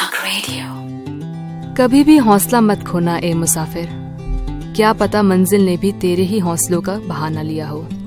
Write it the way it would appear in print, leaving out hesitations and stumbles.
Talk Radio। कभी भी हौसला मत खोना ए मुसाफिर, क्या पता मंजिल ने भी तेरे ही हौसलों का बहाना लिया हो।